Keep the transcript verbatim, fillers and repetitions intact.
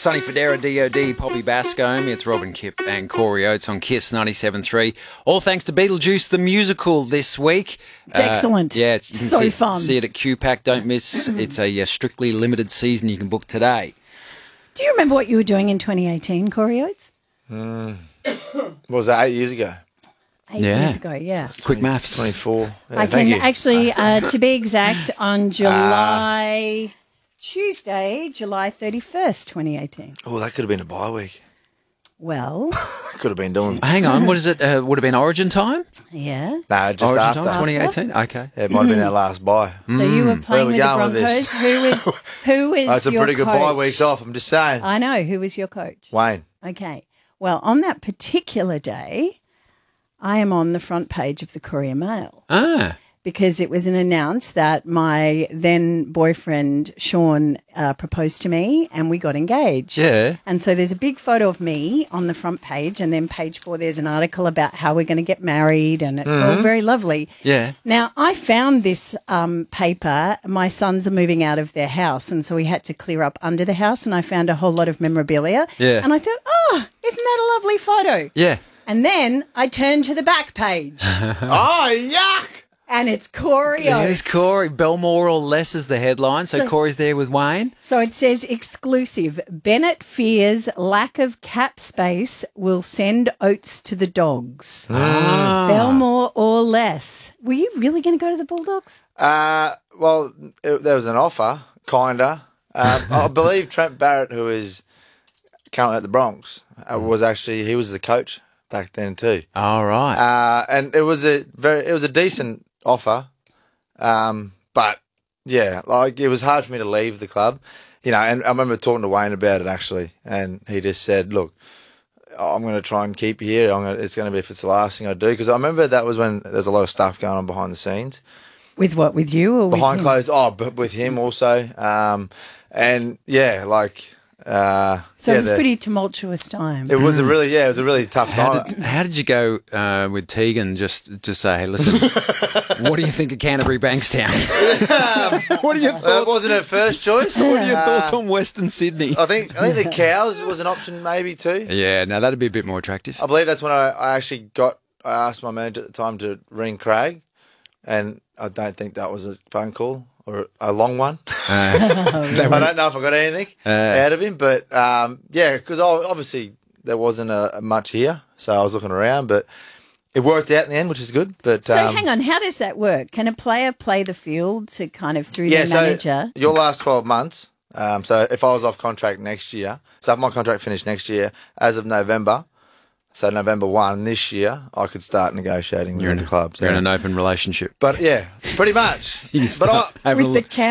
Sonny Fodera, D O D, Poppy Bascombe. It's Robin Kipp and Corey Oates on Kiss ninety-seven point three. All thanks to Beetlejuice the musical this week. It's uh, excellent. Yeah, it's, you can so see, fun. See it at Q PAC. Don't miss. It's a uh, strictly limited season. You can book today. Do you remember what you were doing in twenty eighteen, Corey Oates? Mm. What was that, eight years ago? Eight yeah. years ago, yeah. Quick maths. twenty-four. Yeah, I thank can you. actually, uh, to be exact, on July, uh, Tuesday, July thirty-first, twenty eighteen. Oh, that could have been a bye week. Well. Could have been doing. Hang on, what is it? Uh, would have been Origin time? Yeah. No, just Origin after. time, twenty eighteen? Okay. Yeah, it might have been our last bye. So you were playing with the going with Broncos. this? Who is who is That's a your pretty good coach? bye weeks off, I'm just saying. I know. Who was your coach? Wayne. Okay. Well, on that particular day, I am on the front page of the Courier Mail. Ah. Because it was an announced that my then boyfriend, Sean, uh, proposed to me and we got engaged. Yeah. And so there's a big photo of me on the front page, and then page four, there's an article about how we're going to get married, and it's Mm-hmm. all very lovely. Yeah. Now, I found this um, paper. My sons are moving out of their house, and so we had to clear up under the house, and I found a whole lot of memorabilia. Yeah. And I thought, oh, isn't that a lovely photo? Yeah. And then I turned to the back page. Oh, yuck! And it's Corey There's Oates. Corey. Belmore or less is the headline. So, So- Corey's there with Wayne. So it says exclusive. Bennett fears lack of cap space will send Oates to the Dogs. Ah. Belmore or less. Were you really going to go to the Bulldogs? Uh, well, it, there was an offer, kinda. Um, I believe Trent Barrett, who is currently at the Bronx, uh, was actually he was the coach back then too. All right. Uh, and it was a very it was a decent offer, um, but yeah, like it was hard for me to leave the club, you know. And I remember talking to Wayne about it actually, and he just said, "Look, I'm going to try and keep you here. I'm gonna, it's going to be if it's the last thing I do." Because I remember that was when there's a lot of stuff going on behind the scenes. With what? With you or Behind with him? closed, oh, but with him also, um, and yeah, like, uh, So yeah, it was a the- pretty tumultuous time. It was a really, yeah, it was a really tough How time. did, how did you go uh, with Tegan just to say, hey, listen, what do you think of Canterbury Bankstown? what are your That thoughts? wasn't her first choice. What are your Uh, thoughts on Western Sydney? I think I think the cows was an option maybe too. Yeah, now that'd be a bit more attractive. I believe that's when I, I actually got. I asked my manager at the time to ring Craig, and I don't think that was a phone call or a long one. Uh, I don't know if I got anything Uh. out of him, but um, yeah, because obviously there wasn't a, a much here, so I was looking around, but it worked out in the end, which is good. But So um, hang on, how does that work? Can a player play the field to kind of through yeah, their so manager? your last twelve months. Um, so if I was off contract next year, so if my contract finished next year, as of November. So November first this year, I could start negotiating You're with in, the clubs. you're yeah. in an open relationship. But yeah, pretty much. You but start I, having a With the look- cat.